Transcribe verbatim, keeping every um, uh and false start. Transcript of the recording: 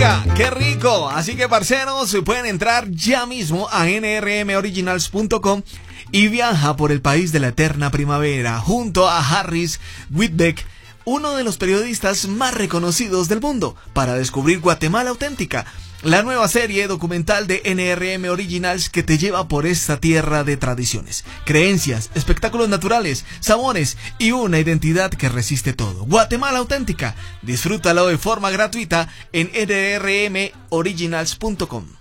Oiga, qué rico. Así que, parceros, pueden entrar ya mismo a N R M originals punto com y viaja por el país de la eterna primavera junto a Harris Whitbeck, uno de los periodistas más reconocidos del mundo, para descubrir Guatemala auténtica, la nueva serie documental de N R M Originals que te lleva por esta tierra de tradiciones, creencias, espectáculos naturales, sabores y una identidad que resiste todo. Guatemala auténtica. Disfrútalo de forma gratuita en N R M originals punto com.